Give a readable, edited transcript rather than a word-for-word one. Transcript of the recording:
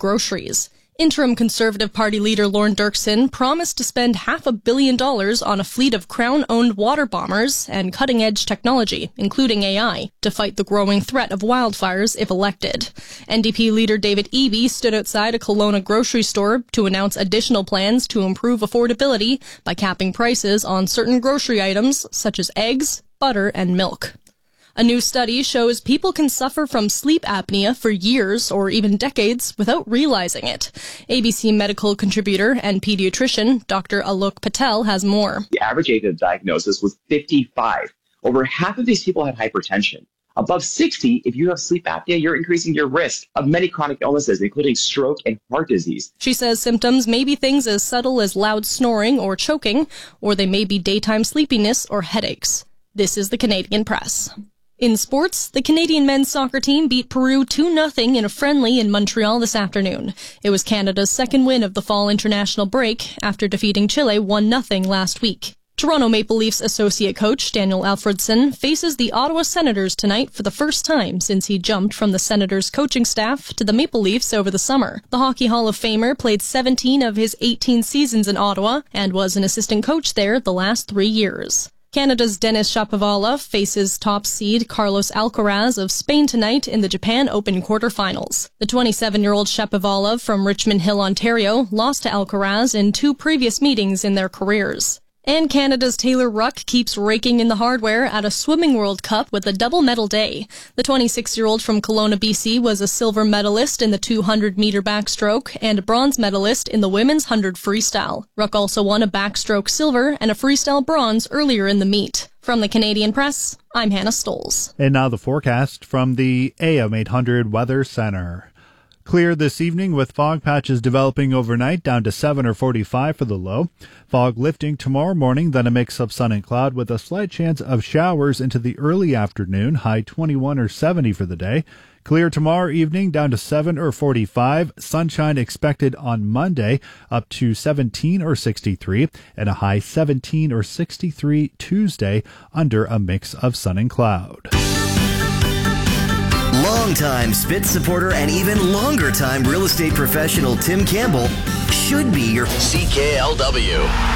groceries. Interim Conservative Party leader Lorne Dirksen promised to spend $500 million on a fleet of Crown-owned water bombers and cutting-edge technology, including AI, to fight the growing threat of wildfires if elected. NDP leader David Eby stood outside a Kelowna grocery store to announce additional plans to improve affordability by capping prices on certain grocery items such as eggs, butter, and milk. A new study shows people can suffer from sleep apnea for years or even decades without realizing it. ABC medical contributor and pediatrician Dr. Alok Patel has more. The average age of diagnosis was 55. Over half of these people had hypertension. Above 60, if you have sleep apnea, you're increasing your risk of many chronic illnesses, including stroke and heart disease. She says symptoms may be things as subtle as loud snoring or choking, or they may be daytime sleepiness or headaches. This is the Canadian Press. In sports, the Canadian men's soccer team beat Peru 2-0 in a friendly in Montreal this afternoon. It was Canada's second win of the fall international break after defeating Chile 1-0 last week. Toronto Maple Leafs associate coach Daniel Alfredson faces the Ottawa Senators tonight for the first time since he jumped from the Senators coaching staff to the Maple Leafs over the summer. The Hockey Hall of Famer played 17 of his 18 seasons in Ottawa and was an assistant coach there the last 3 years. Canada's Denis Shapovalov faces top seed Carlos Alcaraz of Spain tonight in the Japan Open quarterfinals. The 27-year-old Shapovalov from Richmond Hill, Ontario, lost to Alcaraz in 2 previous meetings in their careers. And Canada's Taylor Ruck keeps raking in the hardware at a Swimming World Cup with a double medal day. The 26-year-old from Kelowna, BC was a silver medalist in the 200-meter backstroke and a bronze medalist in the women's 100 freestyle. Ruck also won a backstroke silver and a freestyle bronze earlier in the meet. From the Canadian Press, I'm Hannah Stoles. And now the forecast from the AM 800 Weather Center. Clear this evening with fog patches developing overnight down to 7 or 45 for the low. Fog lifting tomorrow morning, then a mix of sun and cloud with a slight chance of showers into the early afternoon, high 21 or 70 for the day. Clear tomorrow evening down to 7 or 45. Sunshine expected on Monday up to 17 or 63 and a high 17 or 63 Tuesday under a mix of sun and cloud. Longtime Spitz supporter and even longer time real estate professional Tim Campbell should be your CKLW.